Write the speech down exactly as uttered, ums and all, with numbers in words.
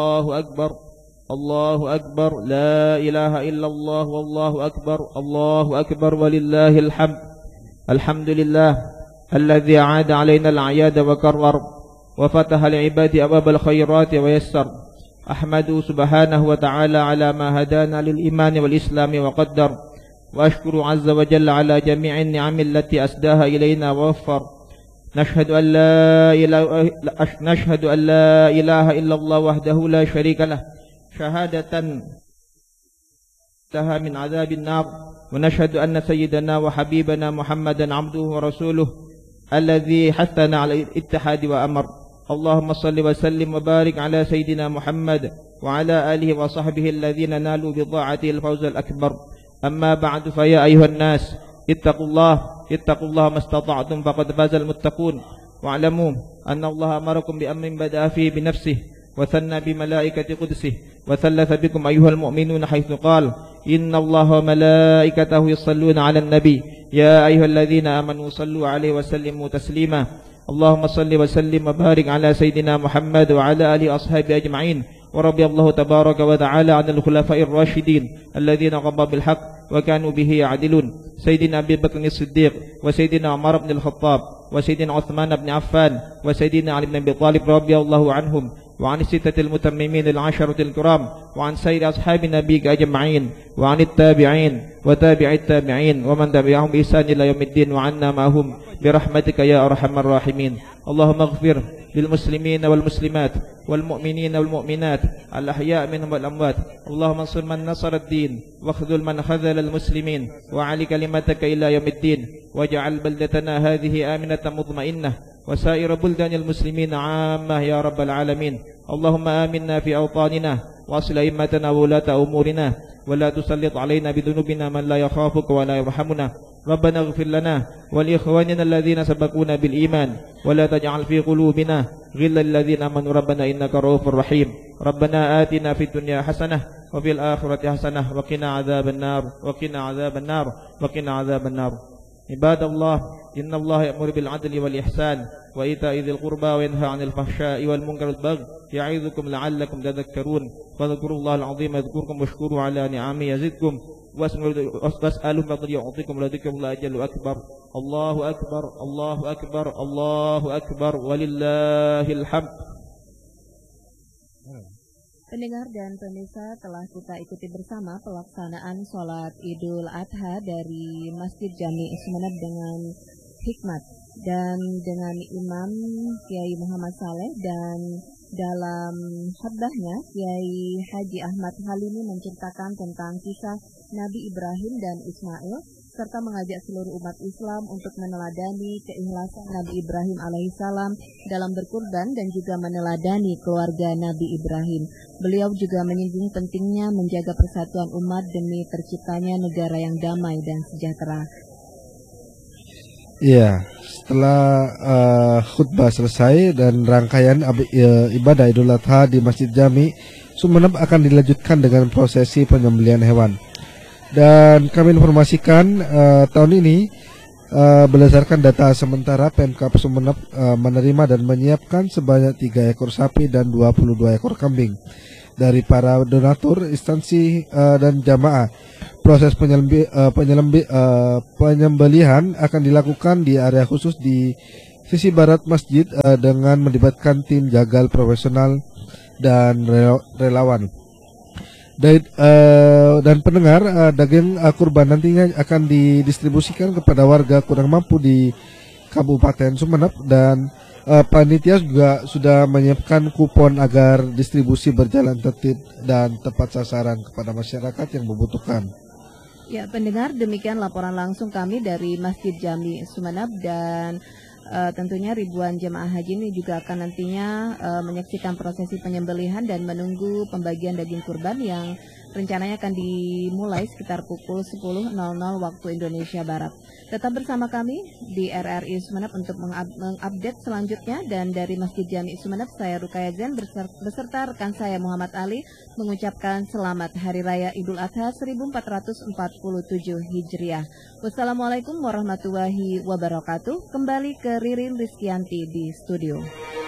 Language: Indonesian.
الله أكبر الله أكبر لا إله إلا الله والله أكبر الله أكبر ولله الحمد. الحمد لله الذي أعاد علينا الأعياد وكرر وفتح لعباده أبواب الخيرات ويسر. أحمده سبحانه وتعالى على ما هدانا للإيمان والإسلام وقدر، وأشكر عز وجل على جميع النعم التي أسداها إلينا ووفر. نشهد أن لا إله نشهد أن لا إله إلا الله وحده لا شريك له شهادة انتهى من عذاب النار، ونشهد أن سيدنا وحبيبنا محمدا عبده ورسوله الذي حثنا على الاتحاد وأمر. اللهم صل وسلم وبارك على سيدنا محمد وعلى آله وصحبه الذين نالوا بطاعته الفوز الأكبر. أما بعد، فيا أيها الناس اتقوا الله اتقوا الله ما استطعتم فقد فاز المتقون. واعلموا أن الله أمركم بأمر بدأ فيه بنفسه وثنى بملائكة قدسه وثلث بكم أيها المؤمنون حيث قال: إن الله وملائكته يصلون على النبي يا أيها الذين آمنوا صلوا عليه وسلموا تسليما. اللهم صل وسلم وبارك على سيدنا محمد وعلى آله وأصحابه أجمعين. ورضي الله تبارك وتعالى عن الخلفاء الراشدين الذين قضوا بالحق وكانوا به يعدلون: سيدنا أبي بكر الصديق، وسيدنا عمر بن الخطاب، وسيدنا عثمان بن عفان، وسيدنا علي بن أبي طالب رضي الله عنهم، وعن الستة المتممين العشرة الكرام، وعن سائر أصحاب نبيك أجمعين، وعن التابعين وتابع التابعين ومن تبعهم بإحسان إلى يوم الدين، وعنا معهم برحمتك يا أرحم الراحمين. اللهم اغفر للمسلمين والمسلمات والمؤمنين والمؤمنات الأحياء منهم والأموات. اللهم انصر من نصر الدين واخذل من خذل المسلمين، وعلي كلمتك إلى يوم الدين. واجعل بلدتنا هذه آمنة مطمئنة وسائر بلدان المسلمين عامة يا رب العالمين. اللهم آمنا في أوطاننا وأصل أئمتنا وولاة أمورنا، ولا تسلط علينا بذنوبنا من لا يخافك ولا يرحمنا. ربنا اغفر لنا ولإخواننا الذين سبقونا بالإيمان، ولا تجعل في قلوبنا غلا للذين آمنوا ربنا إنك رؤوف رحيم. ربنا آتنا في الدنيا حسنة وفي الآخرة حسنة وقنا عذاب النار وقنا عذاب النار وقنا عذاب النار. عباد الله، إن الله يأمر بالعدل والإحسان وإيتاء ذي القربى وينهى عن الفحشاء والمنكر والبغي يعظكم لعلكم تذكرون. فاذكروا الله العظيم يذكركم واشكروا على نعمه يزدكم واسألوا من فضله يعطيكم ولذكر الله جل أكبر. الله أكبر الله أكبر الله أكبر ولله الحمد. Pendengar dan pemirsa, telah kita ikuti bersama pelaksanaan sholat Idul Adha dari Masjid Jami Sumeneb dengan hikmat dan dengan Imam Kiai Muhammad Saleh, dan dalam khutbahnya Kiai Haji Ahmad Halimi menceritakan tentang kisah Nabi Ibrahim dan Ismail serta mengajak seluruh umat Islam untuk meneladani keikhlasan Nabi Ibrahim alaihissalam dalam berkurban dan juga meneladani keluarga Nabi Ibrahim. Beliau juga menyinggung pentingnya menjaga persatuan umat demi terciptanya negara yang damai dan sejahtera. Iya, setelah uh, khutbah selesai dan rangkaian ab- uh, ibadah Idul Adha di Masjid Jami Sumeneb akan dilanjutkan dengan prosesi penyembelihan hewan. Dan kami informasikan uh, tahun ini uh, berdasarkan data sementara Pemkab Sumeneb uh, menerima dan menyiapkan sebanyak tiga ekor sapi dan dua puluh dua ekor kambing dari para donatur, instansi uh, dan jamaah. Proses penyelembi, uh, penyelembi, uh, penyembelihan akan dilakukan di area khusus di sisi barat masjid uh, dengan melibatkan tim jagal profesional dan relawan. Dan, uh, dan pendengar, uh, daging uh, kurban nantinya akan didistribusikan kepada warga kurang mampu di Kabupaten Sumeneb, dan uh, panitia juga sudah menyiapkan kupon agar distribusi berjalan tertib dan tepat sasaran kepada masyarakat yang membutuhkan. Ya, pendengar, demikian laporan langsung kami dari Masjid Jami Sumeneb, dan Uh, tentunya ribuan jemaah haji ini juga akan nantinya uh, menyaksikan prosesi penyembelihan dan menunggu pembagian daging kurban yang rencananya akan dimulai sekitar pukul sepuluh waktu Indonesia Barat. Tetap bersama kami di R R I Sumeneb untuk mengupdate selanjutnya, dan dari Masjid Jami Sumeneb saya Rukaya Zen beserta rekan saya Muhammad Ali mengucapkan selamat Hari Raya Idul Adha seribu empat ratus empat puluh tujuh Hijriah. Wassalamualaikum warahmatullahi wabarakatuh. Kembali ke Ririn Rizkianti di studio.